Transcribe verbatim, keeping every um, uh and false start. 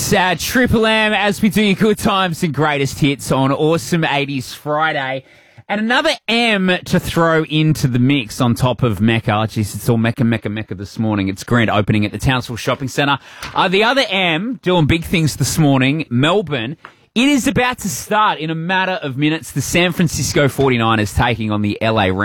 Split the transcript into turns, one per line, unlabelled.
It's uh, Triple M as we do your good times and greatest hits on Awesome eighties Friday. And another M to throw into the mix on top of Mecca. Jeez, it's all Mecca, Mecca, Mecca this morning. It's grand opening at the Townsville Shopping Centre. Uh, the other M doing big things this morning, Melbourne. It is about to start in a matter of minutes. The San Francisco forty-niners taking on the L A Rams.